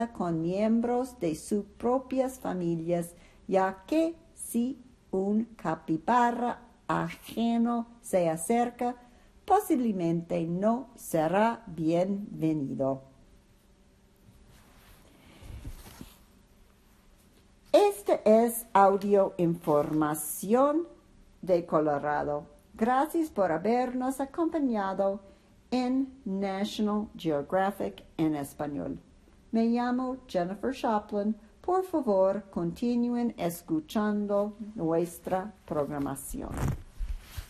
con miembros de sus propias familias, ya que si un capibara ajeno se acerca, posiblemente no será bienvenido. Este es Audio Información de Colorado. Gracias por habernos acompañado en National Geographic en español. Me llamo Jennifer Shopland. Por favor, continúen escuchando nuestra programación.